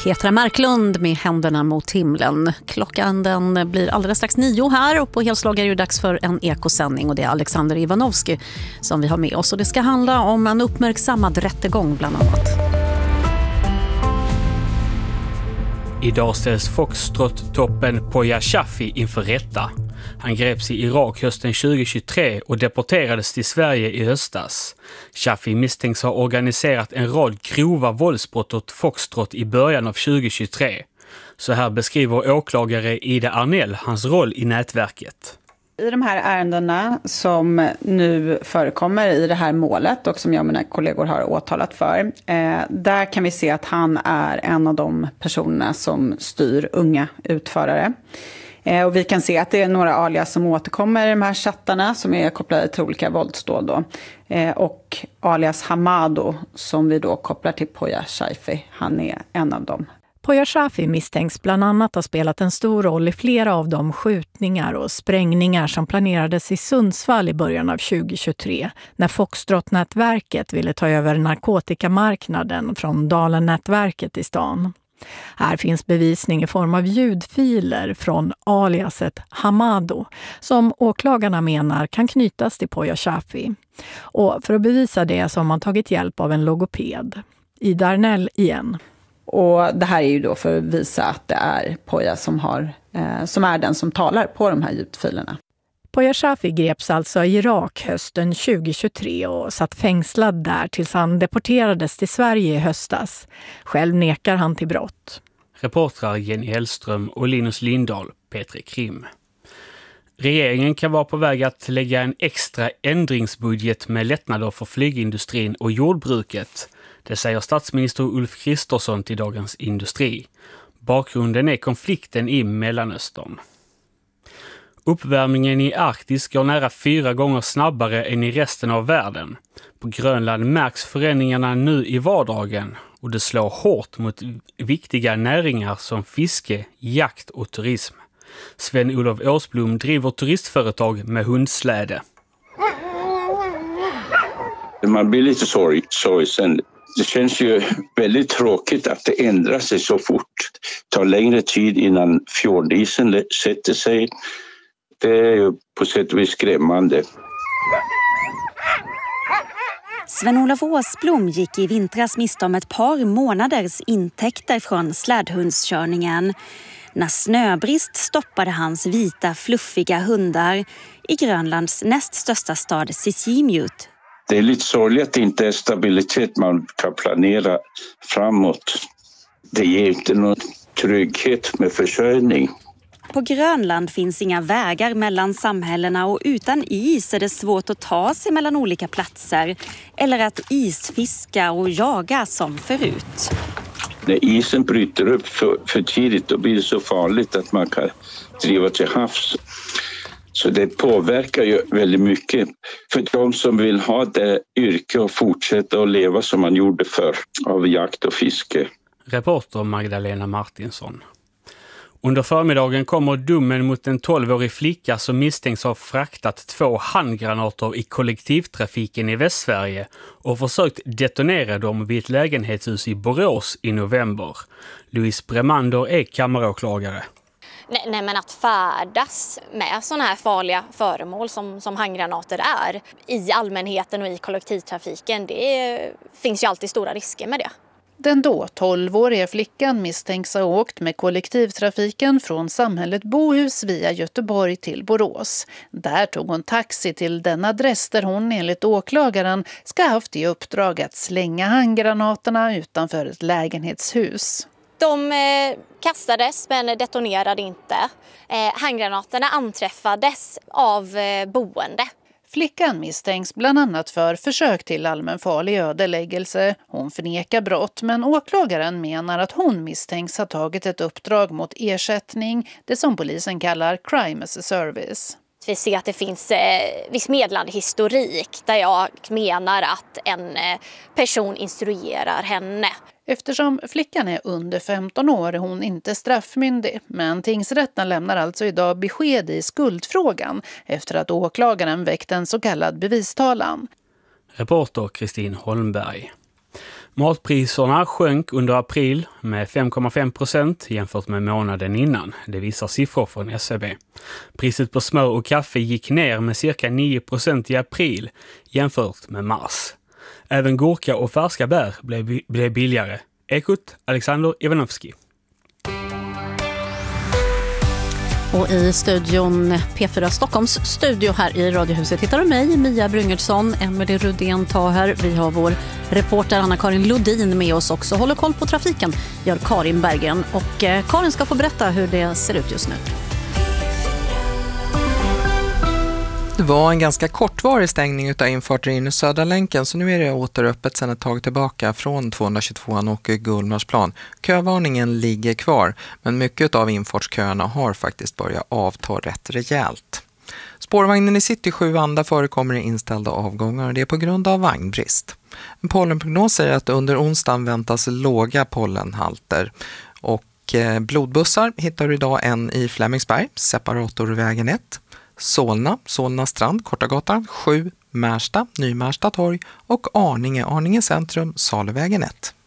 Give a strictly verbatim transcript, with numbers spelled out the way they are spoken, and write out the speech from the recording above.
Petra Marklund med händerna mot himlen. Klockan den blir alldeles strax nio här och på Helslag är det dags för en ekosändning och det är Alexander Ivanovski som vi har med oss. Och det ska handla om en uppmärksammad rättegång bland annat. Idag ställs Foxtrot-toppen Poya Shafi inför rätta. Han greps i Irak hösten tjugohundratjugotre och deporterades till Sverige i höstas. Shafi misstänks ha organiserat en rad grova våldsbrott åt Foxtrot i början av tjugohundratjugotre. Så här beskriver åklagare Ida Arnell hans roll i nätverket. I de här ärendena som nu förekommer i det här målet och som jag och mina kollegor har åtalat för, eh, där kan vi se att han är en av de personerna som styr unga utförare. Eh, och vi kan se att det är några alias som återkommer i de här chattarna som är kopplade till olika våldsdåd då. Eh, och alias Hamado som vi då kopplar till Poya Shafi, han är en av dem. Poya Shafi misstänks bland annat ha spelat en stor roll i flera av de skjutningar och sprängningar som planerades i Sundsvall i början av tjugohundratjugotre när Foxtrot-nätverket ville ta över narkotikamarknaden från Dalen-nätverket i stan. Här finns bevisning i form av ljudfiler från aliaset Hamado som åklagarna menar kan knytas till Poya Shafi. Och för att bevisa det så har man tagit hjälp av en logoped. Ida Arnell igen. Och det här är ju då för att visa att det är Poya som, har, eh, som är den som talar på de här ljudfilerna. Poya Shafi greps alltså i Irak hösten tjugohundratjugotre och satt fängslad där tills han deporterades till Sverige i höstas. Själv nekar han till brott. Reportrar Jenny Hellström och Linus Lindahl, Petri Krim. Regeringen kan vara på väg att lägga en extra ändringsbudget med lättnader för flygindustrin och jordbruket. Det säger statsminister Ulf Kristersson till Dagens Industri. Bakgrunden är konflikten i Mellanöstern. Uppvärmningen i Arktis går nära fyra gånger snabbare än i resten av världen. På Grönland märks förändringarna nu i vardagen och det slår hårt mot viktiga näringar som fiske, jakt och turism. Sven-Olof Åsblom driver turistföretag med hundsläde. Man blir lite sorg, sorgsen. Det känns ju väldigt tråkigt att det ändrar sig så fort. Det tar längre tid innan fjordisen sätter sig. Det är ju på sätt och vis skrämmande. Sven-Olof Åsblom gick i vintras miste om ett par månaders intäkter från slädhundskörningen. När snöbrist stoppade hans vita, fluffiga hundar i Grönlands näst största stad Sisimiut. Det är lite sorgligt att det inte är stabilitet man kan planera framåt. Det ger inte någon trygghet med försörjning. På Grönland finns inga vägar mellan samhällena och utan is är det svårt att ta sig mellan olika platser eller att isfiska och jaga som förut. När isen bryter upp för, för tidigt då blir det så farligt att man kan driva till havs. Så det påverkar ju väldigt mycket för de som vill ha det yrke och fortsätta att leva som man gjorde förr av jakt och fiske. Reporter Magdalena Martinsson. Under förmiddagen kommer domen mot en tolvårig flicka som misstänks ha fraktat två handgranater i kollektivtrafiken i Västsverige och försökt detonera dem vid ett lägenhetshus i Borås i november. Louise Bremander är kammaråklagare. Nej, nej men att färdas med sådana här farliga föremål som, som handgranater är i allmänheten och i kollektivtrafiken, det finns ju alltid stora risker med det. Den då tolvåriga flickan misstänks ha åkt med kollektivtrafiken från samhället Bohus via Göteborg till Borås. Där tog hon taxi till den adress där hon enligt åklagaren ska ha haft i uppdrag att slänga handgranaterna utanför ett lägenhetshus. De eh, kastades men detonerade inte. Eh, handgranaterna anträffades av eh, boende. Flickan misstänks bland annat för försök till allmänfarlig ödeläggelse. Hon förnekar brott men åklagaren menar att hon misstänks ha tagit ett uppdrag mot ersättning, det som polisen kallar crime as a service. Vi ser att det finns eh, viss medlande historik där jag menar att en eh, person instruerar henne. Eftersom flickan är under femton år är hon inte straffmyndig, men tingsrätten lämnar alltså idag besked i skuldfrågan efter att åklagaren väckt en så kallad bevistalan. Reporter Kristin Holmberg. Matpriserna sjönk under april med fem komma fem procent jämfört med månaden innan. Det visar siffror från S C B. Priset på smör och kaffe gick ner med cirka nio procent i april jämfört med mars. Även gurka och färska bär blev, blev billigare. Ekot, Alexander Ivanovski. Och i studion P fyra Stockholms studio här i Radiohuset hittar du mig, Mia Bryngertsson, Emelie Rudén Taher. Vi har vår reporter Anna-Karin Lodin med oss också. Håller koll på trafiken gör Karin Bergen. Och eh, Karin ska få berätta hur det ser ut just nu. Det var en ganska kortvarig stängning utav infarten in i Södra länken, så nu är det åter öppet sedan ett tag tillbaka från tvåhundratjugotvåan och Gullmarsplan. Kövarningen ligger kvar, men mycket av infartsköerna har faktiskt börjat avta rätt rejält. Spårvagnen i City sju andra förekommer i inställda avgångar och det är på grund av vagnbrist. En pollenprognos säger att under onsdagen väntas låga pollenhalter och eh, blodbussar hittar du idag en i Flemingsberg, separatorvägen ett. Solna, Solna strand, Kortagatan sju, Märsta, Nymärsta torg och Arninge, Arninge centrum, Saluvägen ett.